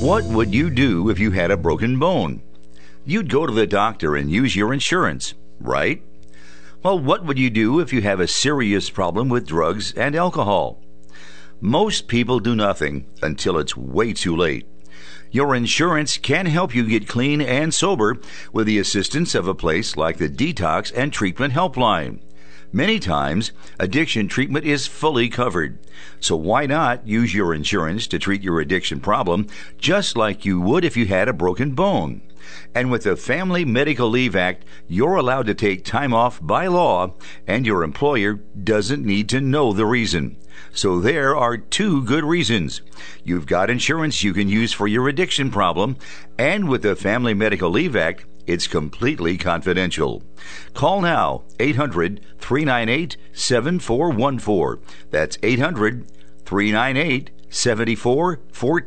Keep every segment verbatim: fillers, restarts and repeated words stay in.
What would you do if you had a broken bone? You'd go to the doctor and use your insurance, right? Well, what would you do if you have a serious problem with drugs and alcohol? Most people do nothing until it's way too late. Your insurance can help you get clean and sober with the assistance of a place like the Detox and Treatment Helpline. Many times, addiction treatment is fully covered. So why not use your insurance to treat your addiction problem just like you would if you had a broken bone? And with the Family Medical Leave Act, you're allowed to take time off by law, and your employer doesn't need to know the reason. So there are two good reasons. You've got insurance you can use for your addiction problem, and with the Family Medical Leave Act, it's completely confidential. Call now, eight hundred, three nine eight, seven four one four. That's eight hundred, three nine eight, seven four one four.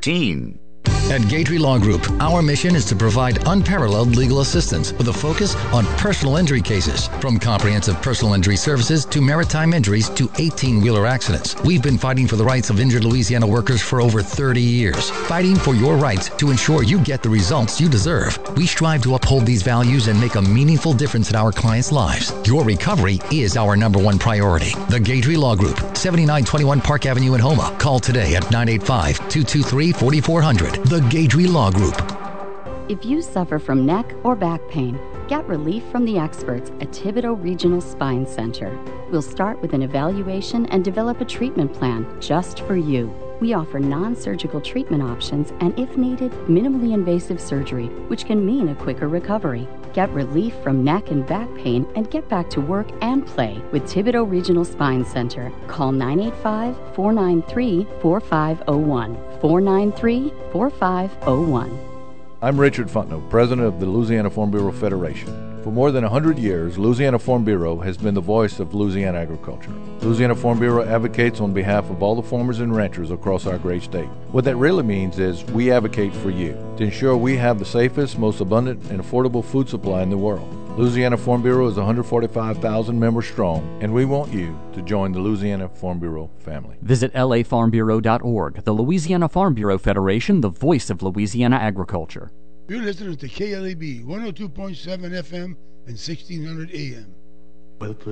At Gatry Law Group, our mission is to provide unparalleled legal assistance with a focus on personal injury cases. From comprehensive personal injury services to maritime injuries to eighteen-wheeler accidents. We've been fighting for the rights of injured Louisiana workers for over thirty years. Fighting for your rights to ensure you get the results you deserve. We strive to uphold these values and make a meaningful difference in our clients' lives. Your recovery is our number one priority. The Gatry Law Group, seventy-nine twenty-one Park Avenue in Houma. Call today at nine eight five, two two three, four four zero zero. The Gatry Law Group. If you suffer from neck or back pain, get relief from the experts at Thibodaux Regional Spine Center. We'll start with an evaluation and develop a treatment plan just for you. We offer non-surgical treatment options and, if needed, minimally invasive surgery, which can mean a quicker recovery. Get relief from neck and back pain and get back to work and play with Thibodaux Regional Spine Center. Call nine eight five, four nine three, four five zero one. four nine three, four five zero one. I'm Richard Fontenot, president of the Louisiana Farm Bureau Federation. For more than one hundred years, Louisiana Farm Bureau has been the voice of Louisiana agriculture. Louisiana Farm Bureau advocates on behalf of all the farmers and ranchers across our great state. What that really means is we advocate for you to ensure we have the safest, most abundant, and affordable food supply in the world. Louisiana Farm Bureau is one hundred forty-five thousand members strong, and we want you to join the Louisiana Farm Bureau family. Visit L A farm bureau dot org. The Louisiana Farm Bureau Federation, the voice of Louisiana agriculture. You're listening to K L A B one oh two point seven F M and sixteen hundred A M.